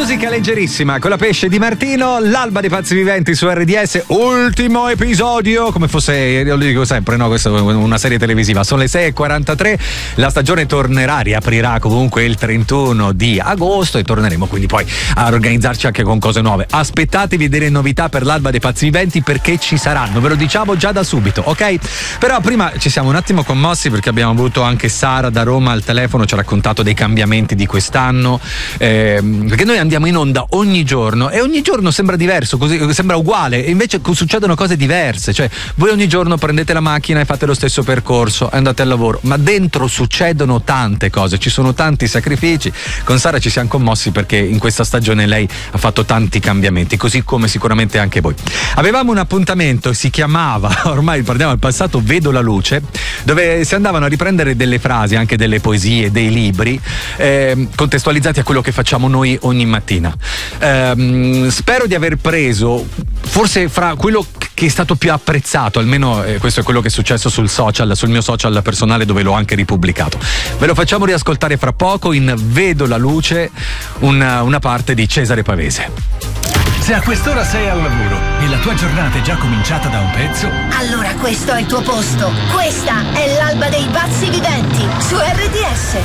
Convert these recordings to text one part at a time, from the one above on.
Musica leggerissima con la Pesce di Martino, l'alba dei pazzi viventi su RDS, ultimo episodio, come fosse, io lo dico sempre, no, questa è una serie televisiva. Sono le 6:43, la stagione tornerà, riaprirà comunque il 31 di agosto e torneremo quindi poi a organizzarci anche con cose nuove. Aspettatevi delle novità per l'alba dei pazzi viventi, perché ci saranno, ve lo diciamo già da subito, ok? Però prima ci siamo un attimo commossi perché abbiamo avuto anche Sara da Roma al telefono, ci ha raccontato dei cambiamenti di quest'anno, perché noi andiamo in onda ogni giorno e ogni giorno sembra diverso, così sembra uguale, e invece succedono cose diverse. Cioè voi ogni giorno prendete la macchina e fate lo stesso percorso, andate al lavoro, ma dentro succedono tante cose, ci sono tanti sacrifici. Con Sara ci siamo commossi perché in questa stagione lei ha fatto tanti cambiamenti, così come sicuramente anche voi. Avevamo un appuntamento, si chiamava, ormai parliamo al passato, Vedo la luce, dove si andavano a riprendere delle frasi, anche delle poesie, dei libri, contestualizzati a quello che facciamo noi ogni mattina. Spero di aver preso forse fra quello che è stato più apprezzato, almeno questo è quello che è successo sul mio social personale, dove l'ho anche ripubblicato. Ve lo facciamo riascoltare fra poco in Vedo la luce, una parte di Cesare Pavese. Se a quest'ora sei al lavoro e la tua giornata è già cominciata da un pezzo, allora questo è il tuo posto. Questa è l'alba dei pazzi viventi su RDS.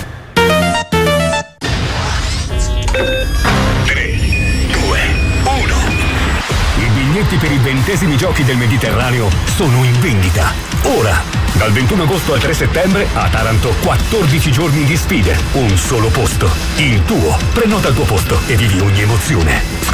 3, 2, 1. i biglietti per i 20esimi giochi del Mediterraneo sono in vendita. Ora, dal 21 agosto al 3 settembre, a Taranto 14 giorni di sfide, un solo posto. Il tuo. Prenota il tuo posto e vivi ogni emozione.